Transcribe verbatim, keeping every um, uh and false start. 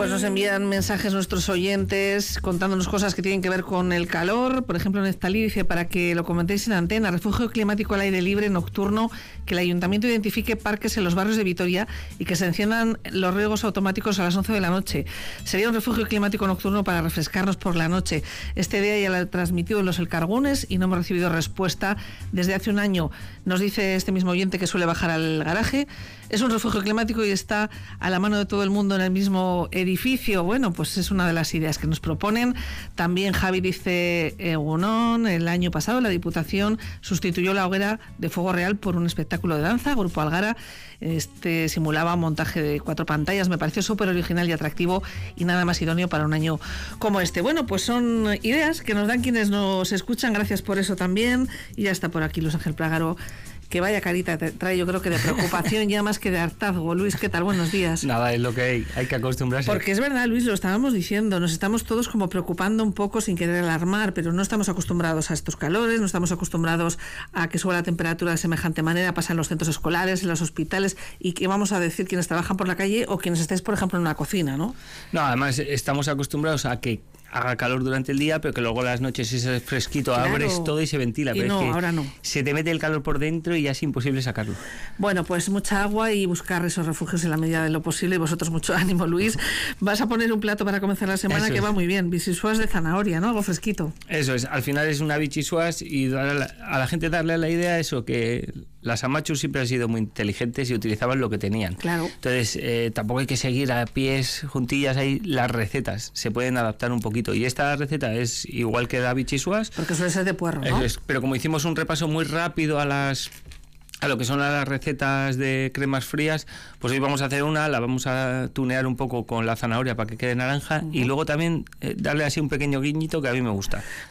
Pues nos envían mensajes nuestros oyentes contándonos cosas que tienen que ver con el calor. Por ejemplo, Neftalí dice, para que lo comentéis en antena, refugio climático al aire libre nocturno, que el ayuntamiento identifique parques en los barrios de Vitoria y que se enciendan los riegos automáticos a las once de la noche. Sería un refugio climático nocturno para refrescarnos por la noche. Esta idea ya la he transmitido en los Elcargunes y no hemos recibido respuesta desde hace un año. Nos dice este mismo oyente que suele bajar al garaje. Es un refugio climático y está a la mano de todo el mundo en el mismo edificio. Bueno, pues es una de las ideas que nos proponen. También Javi dice, Egunón, el año pasado la Diputación sustituyó la hoguera de fuego real por un espectáculo de danza. Grupo Algara este simulaba un montaje de cuatro pantallas. Me pareció súper original y atractivo y nada más idóneo para un año como este. Bueno, pues son ideas que nos dan quienes nos escuchan. Gracias por eso también. Y ya está por aquí Luis Ángel Prágaro. Que vaya carita te trae, yo creo que de preocupación ya más que de hartazgo. Luis, ¿qué tal? Buenos días. Nada, es lo que hay, hay que acostumbrarse. Porque es verdad, Luis, lo estábamos diciendo, nos estamos todos como preocupando un poco sin querer alarmar, pero no estamos acostumbrados a estos calores, no estamos acostumbrados a que suba la temperatura de semejante manera, pasa en los centros escolares, en los hospitales, y que vamos a decir quienes trabajan por la calle o quienes estáis, por ejemplo, en una cocina, ¿no? No, además estamos acostumbrados a que haga calor durante el día, pero que luego las noches ese fresquito, claro, abres todo y se ventila. Y pero no, es que ahora no. Se te mete el calor por dentro y ya es imposible sacarlo. Bueno, pues mucha agua y buscar esos refugios en la medida de lo posible. Y vosotros mucho ánimo, Luis. Vas a poner un plato para comenzar la semana Eso que es. va muy bien. Bichisuas de zanahoria, ¿no? Algo fresquito. Eso es. Al final es una bichisuas y a la, a la gente darle la idea eso, que las amachus siempre han sido muy inteligentes y utilizaban lo que tenían. Claro. Entonces, eh, tampoco hay que seguir a pies juntillas ahí las recetas. Se pueden adaptar un poquito. Y esta receta es igual que la bichisuas. Porque suele ser de puerro, ¿no? Es, pero como hicimos un repaso muy rápido a las a lo que son las recetas de cremas frías, pues hoy vamos a hacer una, la vamos a tunear un poco con la zanahoria para que quede naranja, uh-huh. y luego también eh, darle así un pequeño guiñito que a mí me gusta.